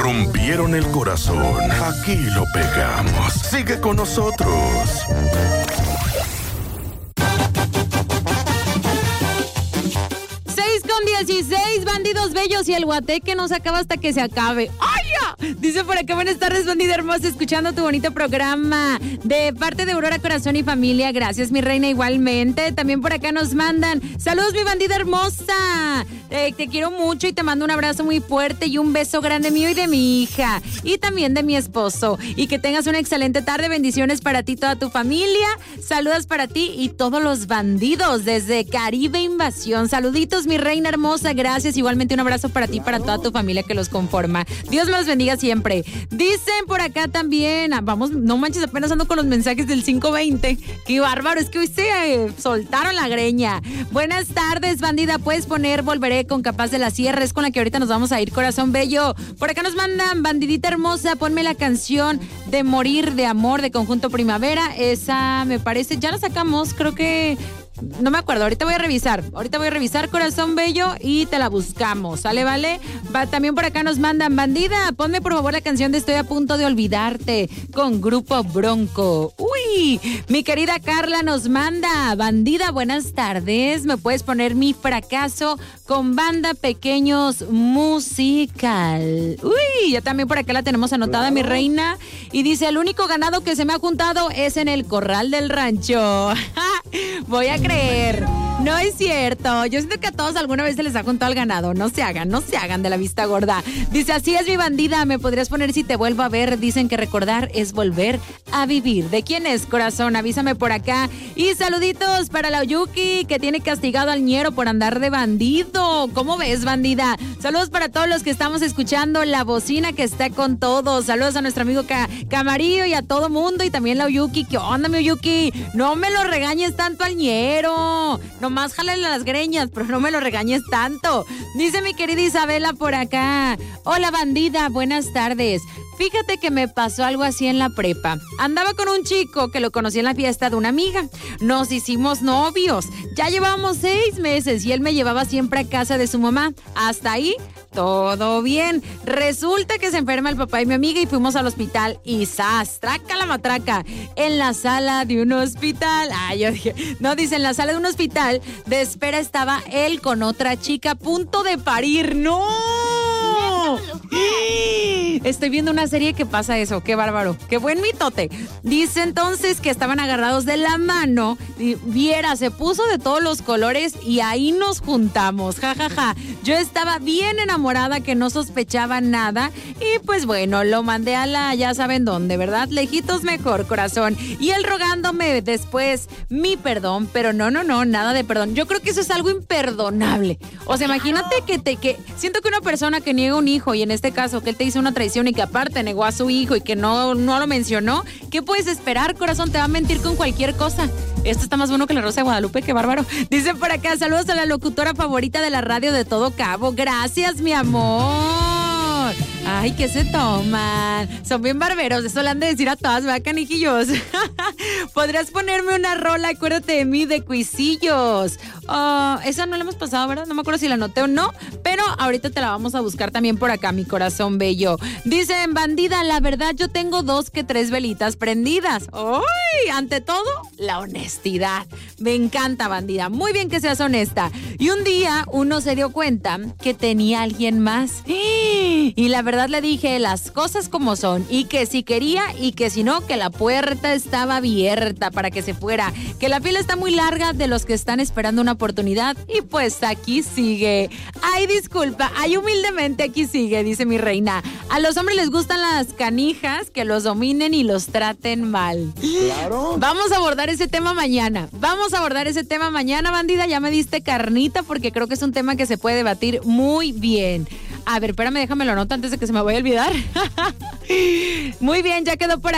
rompieron el corazón. Aquí lo pegamos. Sigue con nosotros. 6:16, bandidos bellos, y el guateque no se acaba hasta que se acabe. ¡Ay, ya! Dice por acá, buenas tardes, bandida hermosa, escuchando tu bonito programa. De parte de Aurora, Corazón y Familia, gracias, mi reina, igualmente. También por acá nos mandan, saludos, mi bandida hermosa. Te quiero mucho y te mando un abrazo muy fuerte y un beso grande mío y de mi hija. Y también de mi esposo. Y que tengas una excelente tarde, bendiciones para ti y toda tu familia. Saludos para ti y todos los bandidos desde Caribe Invasión. Saluditos, mi reina hermosa, gracias. Igualmente un abrazo para ti y para toda tu familia que los conforma. Dios los bendiga siempre. Dicen por acá también, vamos, no manches, apenas ando con los mensajes del 520. Qué bárbaro, es que hoy se soltaron la greña. Buenas tardes, bandida, puedes poner Volveré con Capaz de la Sierra, es con la que ahorita nos vamos a ir, corazón bello. Por acá nos mandan, bandidita hermosa, ponme la canción de Morir de Amor de Conjunto Primavera. Esa me parece, ya la sacamos, creo que no me acuerdo, ahorita voy a revisar, corazón bello, y te la buscamos, ¿sale, vale? También por acá nos mandan, bandida, ponme por favor la canción de Estoy a punto de olvidarte con Grupo Bronco. Uy, mi querida Carla nos manda, bandida, buenas tardes, me puedes poner Mi Fracaso con Banda Pequeños Musical. Uy, ya también por acá la tenemos anotada, mi reina, y dice, el único ganado que se me ha juntado es en el corral del rancho. Voy a creer. No es cierto. Yo siento que a todos alguna vez se les ha juntado el ganado. No se hagan de la vista gorda. Dice, así es, mi bandida. ¿Me podrías poner Si te vuelvo a ver? Dicen que recordar es volver a vivir. ¿De quién es, corazón? Avísame por acá. Y saluditos para la Oyuki, que tiene castigado al ñero por andar de bandido. ¿Cómo ves, bandida? Saludos para todos los que estamos escuchando La Bocina, que está con todos. Saludos a nuestro amigo Camarillo y a todo mundo. Y también la Oyuki. ¿Qué onda, mi Oyuki? No me lo regañes tanto al ñero. Nomás jálale las greñas, pero no me lo regañes tanto. Dice mi querida Isabela por acá. Hola, bandida, buenas tardes. Fíjate que me pasó algo así en la prepa. Andaba con un chico que lo conocí en la fiesta de una amiga. Nos hicimos novios. Ya llevábamos 6 meses y él me llevaba siempre a casa de su mamá. Hasta ahí, todo bien. Resulta que se enferma el papá de mi amiga y fuimos al hospital y ¡zas! ¡Traca la matraca! En la sala de un hospital. Yo dije, no, dice, en la sala de un hospital de espera estaba él con otra chica a punto de parir. ¡No! Estoy viendo una serie que pasa eso, qué bárbaro, qué buen mitote. Dice entonces que estaban agarrados de la mano, y viera, se puso de todos los colores y ahí nos juntamos, jajaja. Yo estaba bien enamorada, que no sospechaba nada, y pues bueno, lo mandé a la, ya saben dónde, ¿verdad? Lejitos mejor, corazón. Y él rogándome después mi perdón, pero no, nada de perdón. Yo creo que eso es algo imperdonable. O sea, imagínate que siento que una persona que niega un hijo, y en este caso que él te hizo una traición y que aparte negó a su hijo y que no lo mencionó, ¿qué puedes esperar, corazón? Te va a mentir con cualquier cosa. Esto está más bueno que la Rosa de Guadalupe, qué bárbaro. Dice por acá, saludos a la locutora favorita de la radio de Todo Cabo. Gracias, mi amor. Ay, ¿qué se toman? Son bien barberos, eso le han de decir a todas, ¿verdad, canijillos? ¿Podrías ponerme una rola, Acuérdate de mí, de Cuisillos? Esa no la hemos pasado, ¿verdad? No me acuerdo si la anoté o no, pero ahorita te la vamos a buscar también por acá, mi corazón bello. Dicen, bandida, la verdad yo tengo 2 que 3 velitas prendidas. ¡Uy! Ante todo, la honestidad. Me encanta, bandida. Muy bien que seas honesta. Y un día uno se dio cuenta que tenía a alguien más. Y la verdad le dije las cosas como son, y que si quería y que si no, que la puerta estaba abierta para que se fuera, que la fila está muy larga de los que están esperando una oportunidad, y pues aquí sigue. Ay, disculpa, ay, humildemente aquí sigue, dice mi reina. A los hombres les gustan las canijas que los dominen y los traten mal. Claro. Vamos a abordar ese tema mañana. Bandida, ya me diste carnita porque creo que es un tema que se puede debatir muy bien. A ver, espérame, déjame lo anoto antes de que se me vaya a olvidar. Muy bien, ya quedó por